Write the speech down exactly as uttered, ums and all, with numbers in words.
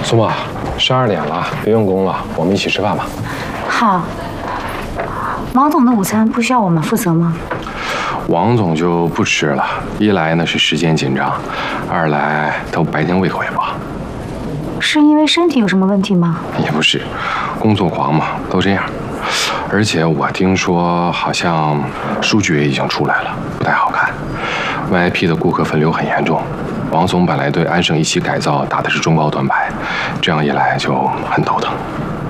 苏沫，十二点了，别用功了，我们一起吃饭吧。 好。王总的午餐不需要我们负责吗？ 王总就不吃了，一来呢是时间紧张，二来他白天胃口也不好。 是因为身体有什么问题吗？ 也不是，工作狂嘛，都这样。而且我听说好像数据也已经出来了，不太好看。V I P 的顾客分流很严重。王总本来对安盛一期改造打的是中高端牌，这样一来就很头疼。